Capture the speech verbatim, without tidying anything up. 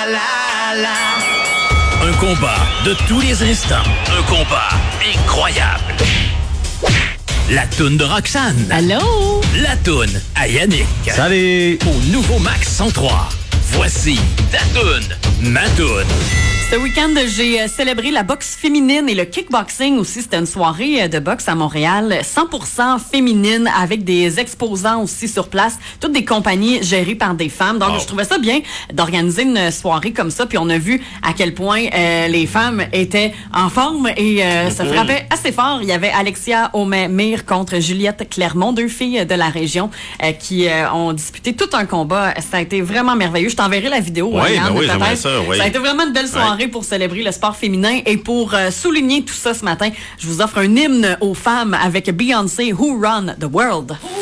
la, la. Un combat de tous les instants. Un combat incroyable. La toune de Roxane. Allô? La toune à Yannick. Salut! Au nouveau Max cent trois. Voici ta toune, ma toune. Ce week-end, j'ai célébré la boxe féminine et le kickboxing aussi. C'était une soirée de boxe à Montréal, cent pour cent féminine, avec des exposants aussi sur place, toutes des compagnies gérées par des femmes. Donc, oh. je trouvais ça bien d'organiser une soirée comme ça. Puis on a vu à quel point euh, les femmes étaient en forme et euh, se frappaient assez fort. Il y avait Alexia Aumet-Mire contre Juliette Clermont, deux filles de la région euh, qui euh, ont disputé tout un combat. Ça a été vraiment merveilleux. Je t'enverrai la vidéo. Oui, Ariane, ben oui, j'aimerais ça, oui. Ça a été vraiment une belle soirée. Ouais. Pour célébrer le sport féminin et pour euh, souligner tout ça ce matin, je vous offre un hymne aux femmes avec Beyoncé, Who Run the World.